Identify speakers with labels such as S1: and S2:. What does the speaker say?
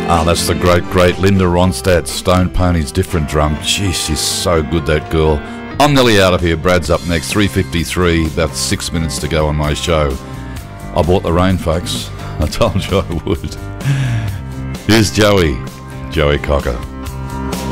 S1: That's the great Linda Ronstadt, Stone Pony's Different Drum. Gee, she's so good, that girl. I'm nearly out of here. Brad's up next, 3:53, about 6 minutes to go on my show. I bought the rain, folks. I told you I would. Here's Joey Cocker.